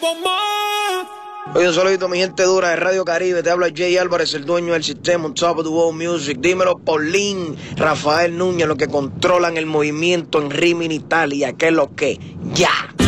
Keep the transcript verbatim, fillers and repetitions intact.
Oye, un saludito a mi gente dura de Radio Caribe. Te habla Jay Álvarez, el dueño del sistema on top of the world music. Dímelo, Paulín, Rafael Núñez, los que controlan el movimiento en Rimini Italia. ¿Qué es lo que? ¡Ya!